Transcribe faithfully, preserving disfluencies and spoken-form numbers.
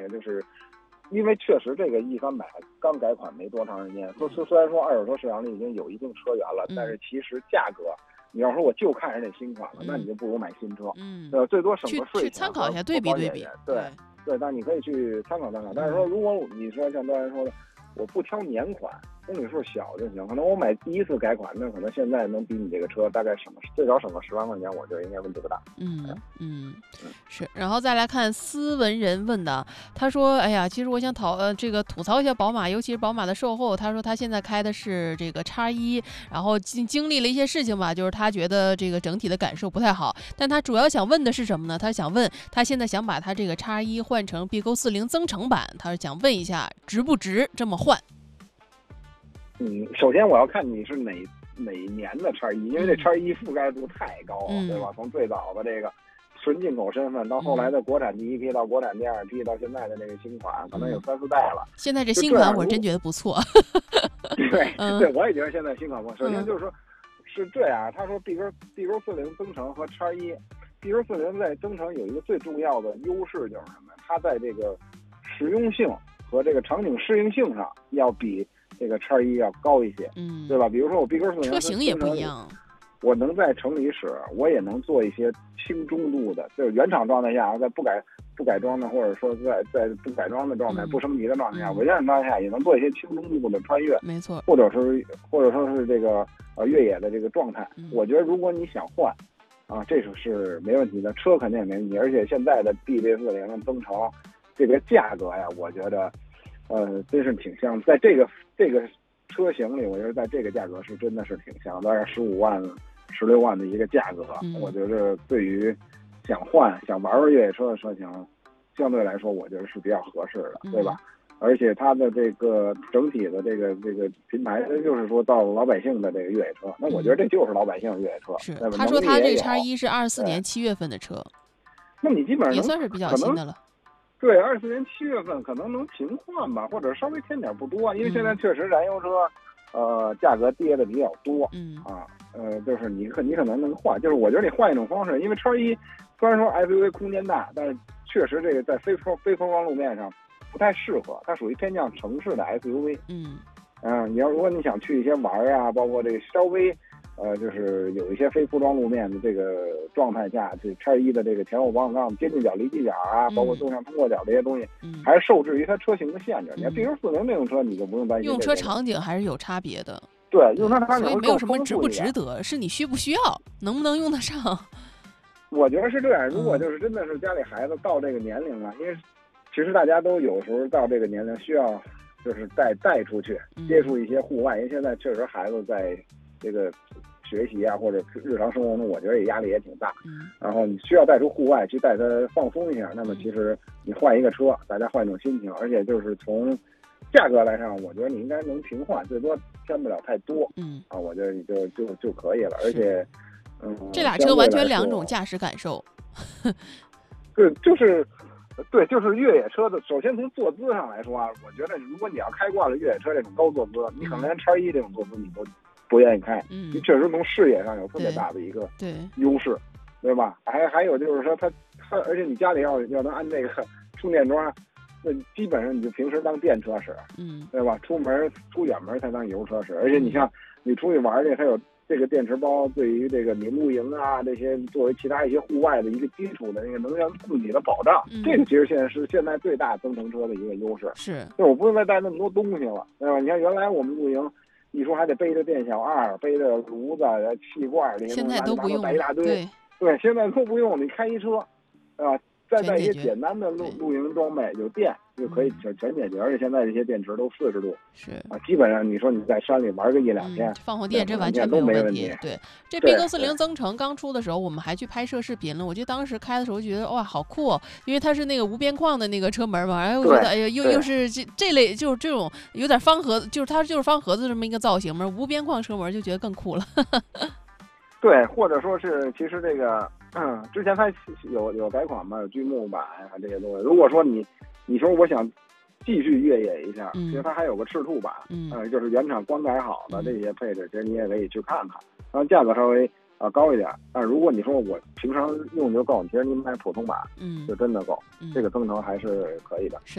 就是。因为确实这个一三百刚改款没多长时间，说虽虽然说二手车市场里已经有一定车源了， 嗯、 但是其实价格，你要说我就看人家新款了， 嗯、 那你就不如买新车。 嗯， 呃，最多省个税钱， 去参考一下，对比对比。 对对，但你可以去参考参考。但是说，如果你说像刚才说的，我不挑年款，公里数小就行。可能我买第一次改款，那可能现在能比你这个车大概省个最少省个十万块钱，我觉得应该问题不大。 嗯嗯，是。然后再来看斯文人问的，他说：“哎呀，其实我想讨呃这个吐槽一下宝马，尤其是宝马的售后。他说他现在开的是这个叉一，然后经经历了一些事情吧，就是他觉得这个整体的感受不太好。但他主要想问的是什么呢？他想问他现在想把他这个叉一换成 B Q 四零增程版，他是想问一下值不值这么换。” 嗯，首先我要看你是哪哪年的叉一，因为这叉一覆盖度太高了， 嗯、 对吧？从最早的这个纯进口身份到后来的国产第一批，到国产第二批，到现在的这个新款，可能有三四代了。 现在这新款我真觉得不错。 对、 嗯、 对，我也觉得现在新款不错。首先就是说，是这样，他说 B Q B Q 四零增程和叉一 ，B Q 四零在增程有一个最重要的优势就是什么？它在这个实用性和这个场景适应性上要比这个叉一要高一些， 嗯， 对吧？比如说我 B Q 四零车型也不一样， 我能在城里使，我也能做一些轻中度的，就是原厂状态下，在不改不改装的，或者说在在不改装的状态、嗯、不升级的状态下，我原厂状态下也能做一些轻中度的穿越， 没错， 或者是或者说是这个呃越野的这个状态。 嗯、 我觉得如果你想换，啊，这是是没问题的，车肯定也没问题，而且现在的 B B 四零的增程，这个价格呀，我觉得。呃，真是挺香，在这个这个车型里，我觉得在这个价格是真的是挺香，大概十五万、十六万的一个价格， 嗯、 我觉得对于想换、想玩玩越野车的车型，相对来说，我觉得是比较合适的， 嗯、 对吧？而且它的这个整体的这个这个品牌，就是说到老百姓的这个越野车，那我觉得这就是老百姓的越野车。 是， 对吧？ 他说他这叉一是二四年七月份的车， 那你基本上也算是比较新的了。 对，二四年七月份可能能平换吧，或者稍微添点不多，因为现在确实燃油车，嗯、呃，价格跌的比较多， 嗯啊，呃，就是你可你可能能换，就是我觉得你换一种方式，因为叉一虽然说 S U V 空间大，但是确实这个在非铺非铺装路面上不太适合，它属于偏向城市的 S U V， 嗯嗯、呃，你要如果你想去一些玩啊，包括这个稍微。呃，就是有一些非铺装路面的这个状态下，这叉一的这个前后保险杠、接近角、离地角啊， 嗯、 包括纵向通过角这些东西， 嗯、 还是受制于它车型的限制。 嗯、 你看 B Q 四零这种车，你就不用担心。 用车场景还是有差别的。 对，用车场景所以没有什么值不值得，是你需不需要，能不能用得上。 我觉得是这样，如果就是真的是家里孩子到这个年龄了，因为其实大家都有时候到这个年龄需要就是带带出去接触一些户外，因为现在确实孩子在这个。学习啊，或者日常生活中，我觉得也压力也挺大。 嗯， 然后你需要带出户外去带他放松一下。那么其实你换一个车，大家换一种心情，而且就是从价格来上，我觉得你应该能平换，最多添不了太多。 嗯， 啊，我觉得你就就就可以了。而且，嗯， 这俩车完全两种驾驶感受。 对，就是。对，就是越野车的。首先从坐姿上来说啊，我觉得如果你要开惯了越野车这种高坐姿，你可能连叉一这种坐姿你都不愿意开。 嗯， 你确实从视野上有特别大的一个对优势，对吧？还还有就是说它它，而且你家里要要能安这个充电桩，那基本上你就平时当电车使， 嗯， 对吧？出门出远门才当油车使。而且你像你出去玩去，还有。这个电池包对于这个你露营啊这些作为其他一些户外的一个基础的那个能源供给的保障， 嗯、 这个其实现在是现在最大增程车的一个优势。 是， 就我不用再带那么多东西了，对吧？你看原来我们露营，一说还得背着电小二，背着炉子、气罐这些东西， 现在都不用带一大堆。 对， 对，现在都不用，你开一车，啊，再带一些简单的露露营装备，有电就可以全全解决。而且现在这些电池都四十度， 是啊，基本上你说你在山里玩个一两天， 嗯、放放电这完全没有问题。 对，这 B Q 四零增程刚出的时候，我们还去拍摄视频了。我记得当时开的时候觉得哇好酷、哦，因为它是那个无边框的那个车门嘛，然后我觉得哎呀又又是这这类就是这种有点方盒子，就是它就是方盒子这么一个造型嘛，无边框车门就觉得更酷了。 对，或者说是其实这个。嗯，之前它有有改款嘛，有锯木板啊这些东西。如果说你你说我想继续越野一下， 嗯、 其实它还有个赤兔版， 嗯、 呃，就是原厂光改好的这些配置，其实你也可以去看看。然后价格稍微啊、呃、高一点，但如果你说我平常用就够，其实你买普通版， 嗯， 就真的够。 嗯、 这个增程还是可以的。 是。